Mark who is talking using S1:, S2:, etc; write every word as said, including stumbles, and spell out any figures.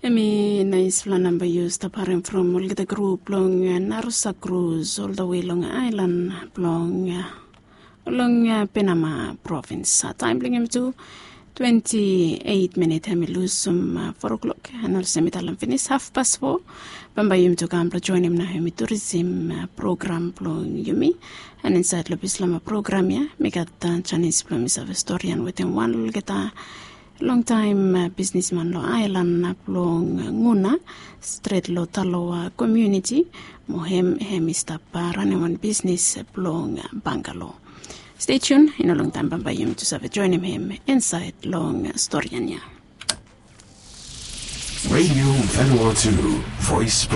S1: Emi naisla number used appearing from the group long Narusa Cruise all the way long island long long Panama province. Time bring him to twenty-eight minutes. Hemi lose some four o'clock and also mitalam finish half past four. Bamba yum to come join him na hemi tourism program long yumi and inside lo Islam program ya make at Chinese promise of historian within one get a long time uh, businessman lo island na long nguna straight lo talo community mohem hemista running one business long bungalow. Stay tuned in a long time bamba yum to serve join him inside long story nya.
S2: Radio Vanuatu Voice